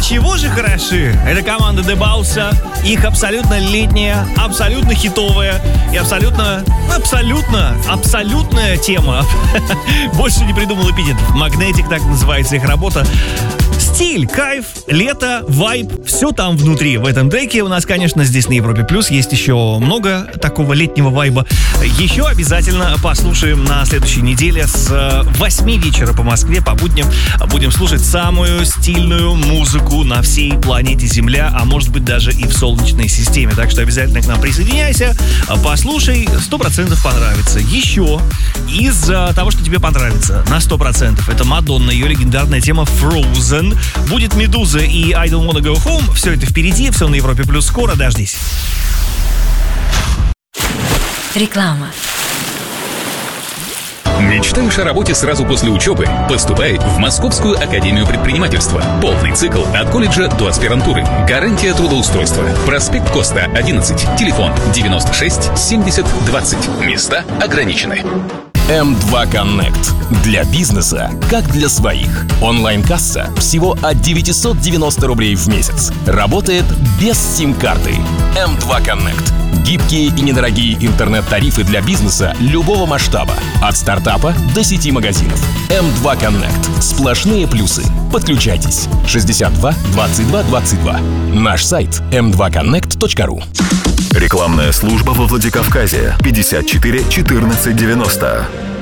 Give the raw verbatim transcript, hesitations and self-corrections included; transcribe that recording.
чего же хороши? Это команда The Bausa. Их абсолютно летняя, абсолютно хитовая и абсолютно, абсолютно, абсолютная тема. Больше не придумал эпитетов. Magnetic, так называется их работа. Стиль, кайф, лето, вайб, все там внутри. В этом треке у нас, конечно, здесь на Европе Плюс есть еще много такого летнего вайба. Еще обязательно послушаем на следующей неделе с восьми вечера по Москве, по будням. Будем слушать самую стильную музыку на всей планете Земля, а может быть даже и в Солнечной системе. Так что обязательно к нам присоединяйся, послушай, сто процентов понравится. Еще из того, что тебе понравится на сто процентов, это Мадонна, ее легендарная тема Frozen. Будет Медуза и I Don't Wanna Go Home. Все это впереди, все на Европе Плюс. Скоро дождись. Реклама. Мечтаешь о работе сразу после учебы? Поступай в Московскую академию предпринимательства. Полный цикл от колледжа до аспирантуры. Гарантия трудоустройства. Проспект Коста, одиннадцать. Телефон девяносто шесть семьдесят двадцать. Места ограничены. эм два Connect. Для бизнеса, как для своих. Онлайн-касса всего от девятьсот девяносто рублей в месяц. Работает без сим-карты. эм два Connect. Гибкие и недорогие интернет-тарифы для бизнеса любого масштаба. От стартапа до сети магазинов. эм два Connect. Сплошные плюсы. Подключайтесь. шестьдесят два двадцать два двадцать два. Наш сайт эм два коннект точка ру. Рекламная служба во Владикавказе. пятьдесят четыре четырнадцать девяносто.